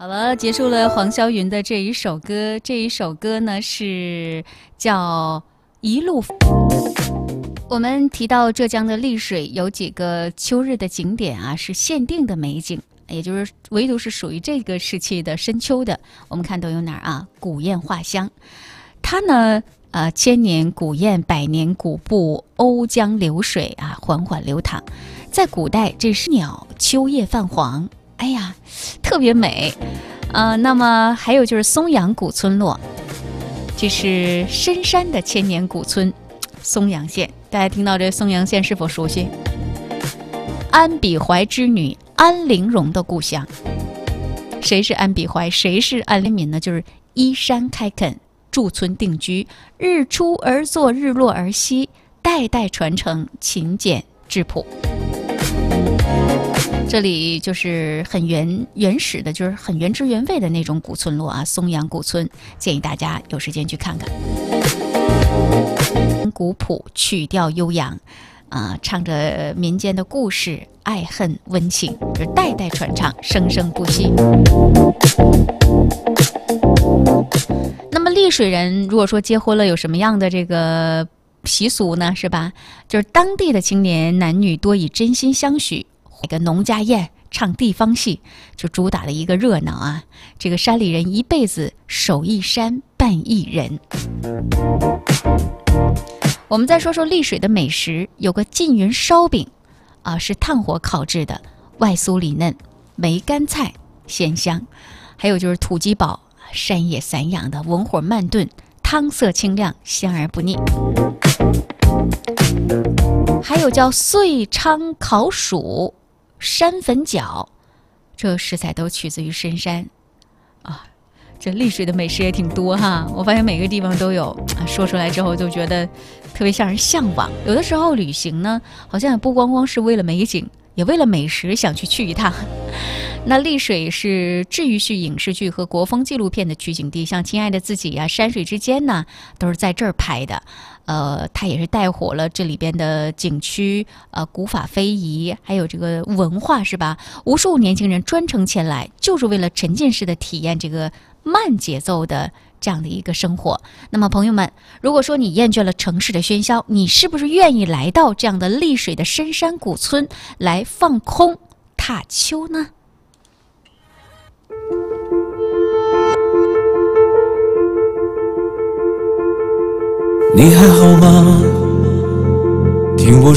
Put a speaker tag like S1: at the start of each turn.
S1: 好了，结束了黄霄云的这一首歌。这一首歌呢是叫《一路》。我们提到浙江的丽水有几个秋日的景点啊，是限定的美景，也就是唯独是属于这个时期的深秋的。我们看都有哪儿啊？古堰画乡，它呢千年古堰，百年古埠，瓯江流水啊，缓缓流淌。在古代，这是鸟秋叶泛黄，哎呀，特别美。那么还有就是松阳古村落，这是深山的千年古村，松阳县。大家听到这松阳县是否熟悉？安比怀之女安陵容的故乡。谁是安比怀？谁是安陵民呢？就是依山开垦，驻村定居，日出而作，日落而息，代代传承，勤俭质朴。这里就是很原始的，就是很原汁原味的那种古村落啊，松阳古村，建议大家有时间去看看。古朴，曲调悠扬，唱着民间的故事，爱恨温情，就是代代传唱，生生不息。那么丽水人如果说结婚了，有什么样的这个习俗呢？是吧？就是当地的青年男女多以真心相许，一个农家宴，唱地方戏，就主打了一个热闹啊。这个山里人一辈子守一山，伴一人。我们再说说丽水的美食，有个缙云烧饼啊，是炭火烤制的，外酥里嫩，梅干菜鲜香。还有就是土鸡煲，山野散养的，文火慢炖，汤色清亮，香而不腻。还有叫遂昌烤薯、山粉饺，这食材都取自于深山啊。这丽水的美食也挺多哈，我发现每个地方都有，说出来之后就觉得特别像人向往。有的时候旅行呢，好像也不光光是为了美景，也为了美食想去一趟。那丽水是治愈系影视剧和国风纪录片的取景地，像《亲爱的自己》啊，《山水之间》呢，都是在这儿拍的。它也是带火了这里边的景区，古法非遗，还有这个文化，是吧？无数年轻人专程前来，就是为了沉浸式的体验这个慢节奏的这样的一个生活。那么朋友们，如果说你厌倦了城市的喧嚣，你是不是愿意来到这样的丽水的深山古村来放空踏秋呢？
S2: 你还好吗？听我